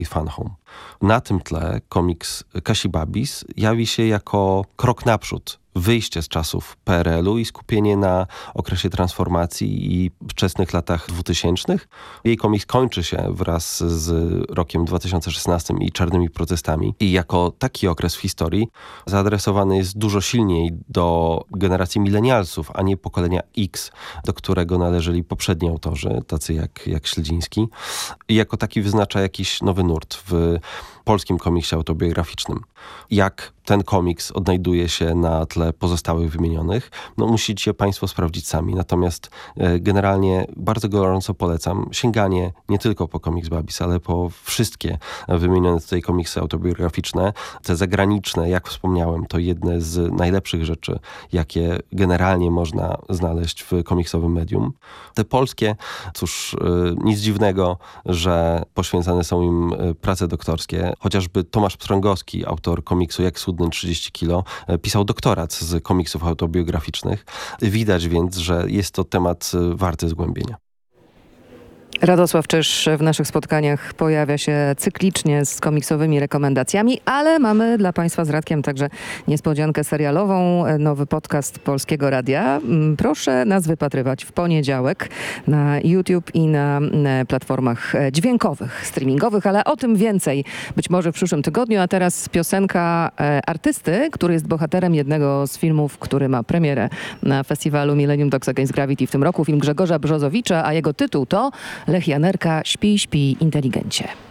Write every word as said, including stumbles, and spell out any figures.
i Fun Home. Na tym tle komiks Kasibabis jawi się jako krok naprzód, wyjście z czasów P R L u i skupienie na okresie transformacji i wczesnych latach dwutysięcznych. Jej komiks kończy się wraz z rokiem dwa tysiące szesnastym i czarnymi protestami. I jako taki okres w historii zaadresowany jest dużo silniej do generacji milenialsów, a nie pokolenia X, do którego należeli poprzedni autorzy, tacy jak, jak Śledziński. I jako taki wyznacza jakiś nowy nurt w polskim komiksie autobiograficznym. Jak ten komiks odnajduje się na tle pozostałych wymienionych, no musicie Państwo sprawdzić sami. Natomiast e, generalnie bardzo gorąco polecam sięganie nie tylko po komiks Babis, ale po wszystkie wymienione tutaj komiksy autobiograficzne. Te zagraniczne, jak wspomniałem, to jedne z najlepszych rzeczy, jakie generalnie można znaleźć w komiksowym medium. Te polskie, cóż, e, nic dziwnego, że poświęcane są im prace doktorskie. Chociażby Tomasz Pstrągowski, autor komiksu Jak schudnąć trzydzieści kilo, pisał doktorat z komiksów autobiograficznych. Widać więc, że jest to temat warty zgłębienia. Radosław Czyż w naszych spotkaniach pojawia się cyklicznie z komiksowymi rekomendacjami, ale mamy dla Państwa z Radkiem także niespodziankę serialową, nowy podcast Polskiego Radia. Proszę nas wypatrywać w poniedziałek na YouTube i na platformach dźwiękowych, streamingowych, ale o tym więcej być może w przyszłym tygodniu. A teraz piosenka artysty, który jest bohaterem jednego z filmów, który ma premierę na festiwalu Millennium Dogs Against Gravity w tym roku. Film Grzegorza Brzozowicza, a jego tytuł to Lech Janerka, Śpij, śpij, inteligencie.